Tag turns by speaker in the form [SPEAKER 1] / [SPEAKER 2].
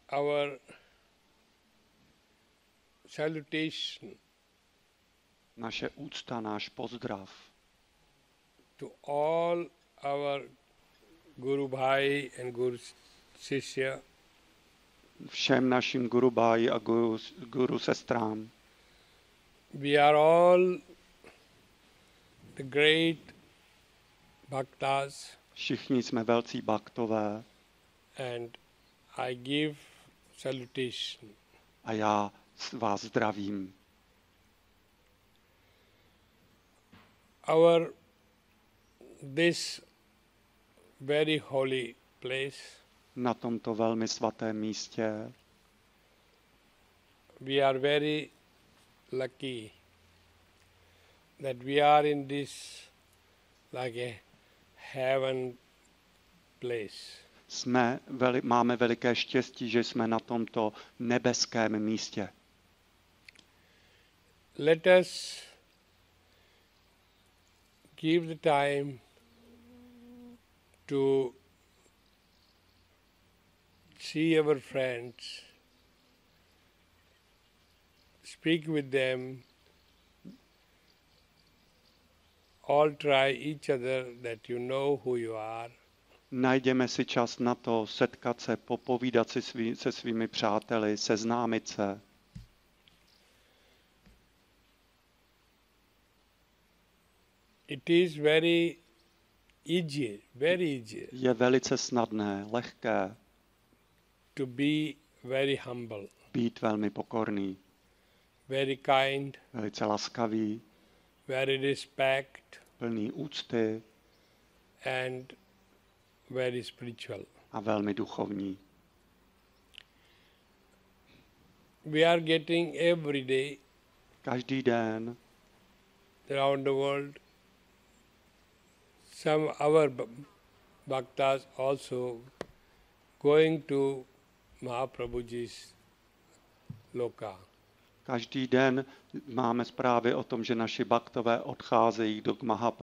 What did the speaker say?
[SPEAKER 1] our salutation
[SPEAKER 2] naše úcta, náš pozdrav
[SPEAKER 1] to all our Guru Bhai and Guru Shishya,
[SPEAKER 2] všem našim Guru Bhai a Guru sestrám.
[SPEAKER 1] we are all the great bhaktas,
[SPEAKER 2] Všichni jsme velcí baktové
[SPEAKER 1] and I give salutation.
[SPEAKER 2] a já vás zdravím.
[SPEAKER 1] This very holy place,
[SPEAKER 2] Na tomto velmi svatém místě
[SPEAKER 1] we are very lucky that we are in this like a heaven place.
[SPEAKER 2] máme veliké štěstí, že jsme na tomto nebeském místě.
[SPEAKER 1] Let us give the time to see our friends, speak with them, all try each other that you know who you are.
[SPEAKER 2] Najděme si čas na to, setkat se, popovídat si se svými přáteli, seznámit se.
[SPEAKER 1] It is very easy
[SPEAKER 2] Je velice snadné, lehké
[SPEAKER 1] to be very humble,
[SPEAKER 2] být velmi pokorný,
[SPEAKER 1] very kind,
[SPEAKER 2] velice laskavý,
[SPEAKER 1] very respect,
[SPEAKER 2] plný úcty
[SPEAKER 1] and very spiritual.
[SPEAKER 2] a velmi duchovní.
[SPEAKER 1] We are getting every day
[SPEAKER 2] Každý den
[SPEAKER 1] around the world some our bhaktas also going to Mahaprabhuji's loka.
[SPEAKER 2] Každý den máme zprávy o tom, že naši baktové odcházejí do